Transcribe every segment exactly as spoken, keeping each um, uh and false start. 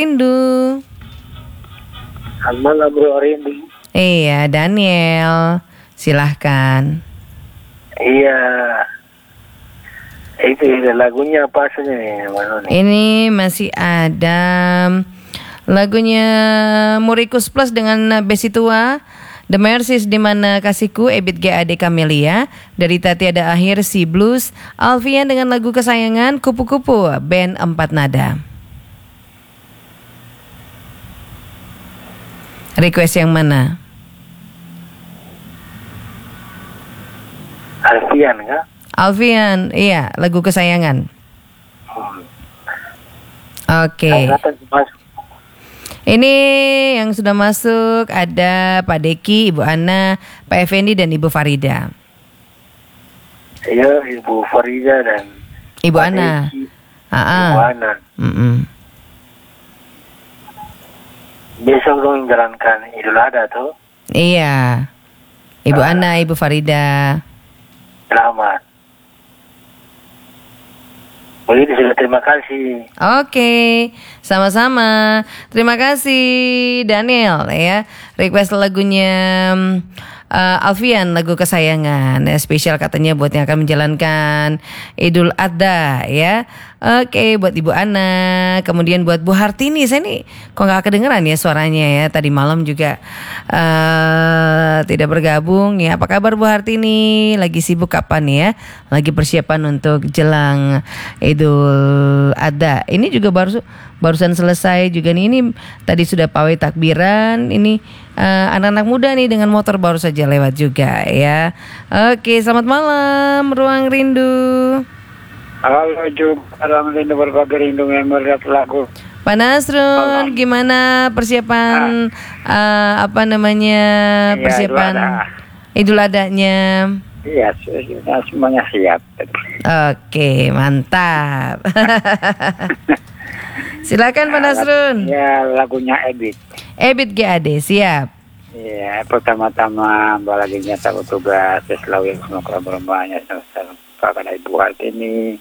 Rindu. Selamat malam Bro Rindu. Iya, Daniel. Silahkan. Iya. Itu ada lagunya apa saja nih? Mana nih? Ini masih ada lagunya Murikus Plus dengan Besi Tua, The Mercies di mana kasihku, Ebit G A D Camelia, dari Tati Ada Akhir, Si Blues, Alfian dengan lagu kesayangan Kupu-Kupu, band Empat Nada. Request yang mana? Alfian kah? Alfian, iya, lagu kesayangan. Hmm. Oke. Angkatan masuk. Ini yang sudah masuk ada Pak Deki, Ibu Ana, Pak Effendi dan Ibu Farida. Iya, Ibu Farida dan Ibu Pak Ana. Eki, Ah, Ibu Ana. mm-mm. Besok dong menjalankan Idul Adha tuh. Iya. Ibu Ana, Ibu Farida. Selamat. Begitu sudah, terima kasih. Oke, sama-sama. Terima kasih Daniel ya. Request lagunya uh, Alfian, lagu kesayangan. Ya, spesial katanya buat yang akan menjalankan Idul Adha ya. Oke, buat Ibu Ana, kemudian buat Bu Hartini. Saya nih kok nggak kedengeran ya suaranya ya. Tadi malam juga uh, tidak bergabung ya. Apa kabar Bu Hartini? Lagi sibuk kapan ya? Lagi persiapan untuk jelang Idul Adha. Ini juga baru barusan selesai juga nih. Ini tadi sudah pawai takbiran. Ini uh, anak-anak muda nih dengan motor baru saja lewat juga ya. Oke, selamat malam Ruang Rindu. Halo Jum, Ruang Rindu, berbagai rindu yang melihat lagu. Pak Nasrun, gimana persiapan uh, apa namanya Iya, persiapan Idul Idul Adha-nya? Iya, sudah semuanya siap. Oke, mantap. Silakan Pak Nasrun. Ya, lagunya Ebit. Ebit G A D, siap. Iya, pertama-tama baginya satu tugas selalu yang semua kelompoknya kepada Ibu Hartini.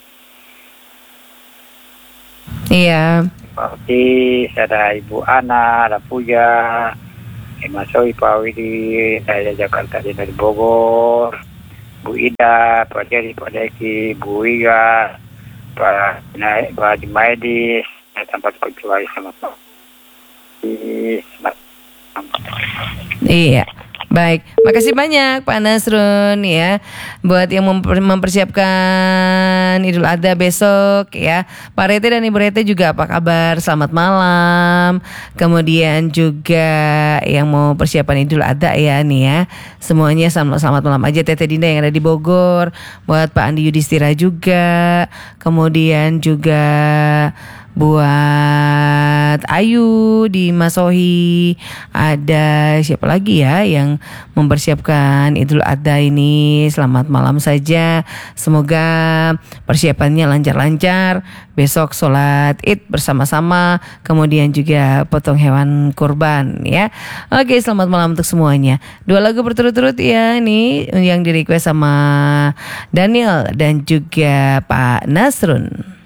Iya. Seperti ada Ibu Ana, ada Puja, Mas Soi, Pak Widi, dari Jakarta, dari Bogor, Bu Ida, Pak Jerry, Pak Deki, Bu Iga, Pak Naik, Pak Dimaidis, tempat kecuali sama Pak. Iya. Baik, makasih banyak Pak Nasrun ya buat yang memper- mempersiapkan Idul Adha besok ya. Pak Rete dan Ibu Rete juga apa kabar? Selamat malam. Kemudian juga yang mau persiapan Idul Adha ya nih ya. Semuanya selamat, selamat malam aja. Tete Dinda yang ada di Bogor, buat Pak Andi Yudhistira juga. Kemudian juga buat Ayu di Masohi. Ada siapa lagi ya yang mempersiapkan Idul Adha ini? Selamat malam saja. Semoga persiapannya lancar-lancar. Besok sholat Id bersama-sama. Kemudian juga potong hewan kurban ya. Oke, selamat malam untuk semuanya. Dua lagu berturut-turut ya ini yang di request sama Daniel dan juga Pak Nasrun.